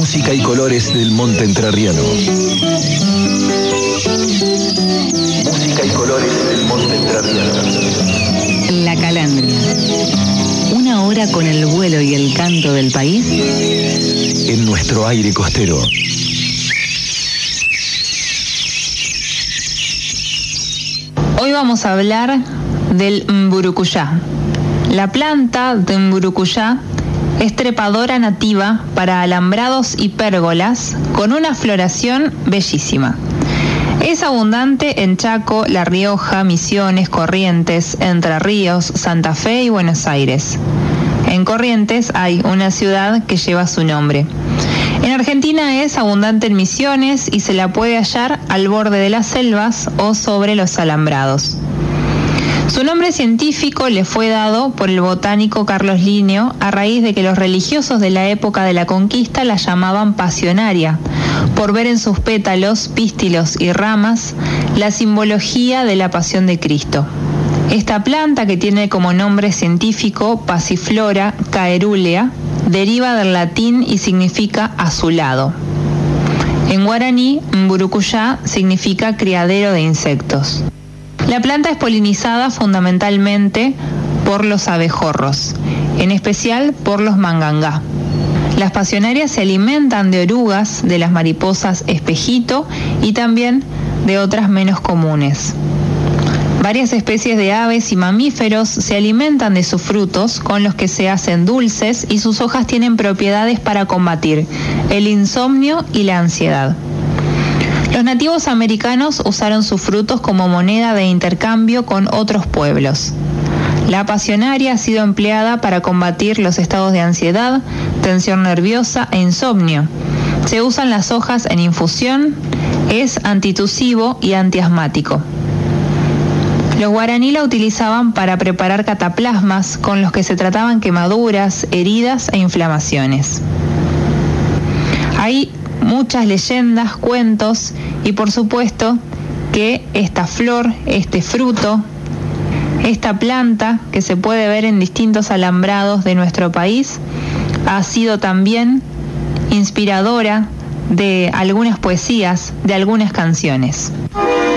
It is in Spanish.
Música y colores del monte entrerriano. Música y colores del monte entrerriano. La Calandria. Una hora con el vuelo y el canto del país en nuestro aire costero. Hoy vamos a hablar del mburucuyá. La planta de mburucuyá es trepadora nativa para alambrados y pérgolas con una floración bellísima. Es abundante en Chaco, La Rioja, Misiones, Corrientes, Entre Ríos, Santa Fe y Buenos Aires. En Corrientes hay una ciudad que lleva su nombre. En Argentina es abundante en Misiones y se la puede hallar al borde de las selvas o sobre los alambrados. Su nombre científico le fue dado por el botánico Carlos Linneo a raíz de que los religiosos de la época de la conquista la llamaban pasionaria, por ver en sus pétalos, pístilos y ramas la simbología de la pasión de Cristo. Esta planta, que tiene como nombre científico Passiflora caerulea, deriva del latín y significa azulado. En guaraní, mburucuyá significa criadero de insectos. La planta es polinizada fundamentalmente por los abejorros, en especial por los mangangá. Las pasionarias se alimentan de orugas, de las mariposas espejito y también de otras menos comunes. Varias especies de aves y mamíferos se alimentan de sus frutos, con los que se hacen dulces, y sus hojas tienen propiedades para combatir el insomnio y la ansiedad. Los nativos americanos usaron sus frutos como moneda de intercambio con otros pueblos. La pasionaria ha sido empleada para combatir los estados de ansiedad, tensión nerviosa e insomnio. Se usan las hojas en infusión, es antitusivo y antiasmático. Los guaraní la utilizaban para preparar cataplasmas con los que se trataban quemaduras, heridas e inflamaciones. Hay muchas leyendas, cuentos y por supuesto que esta flor, este fruto, esta planta que se puede ver en distintos alambrados de nuestro país ha sido también inspiradora de algunas poesías, de algunas canciones.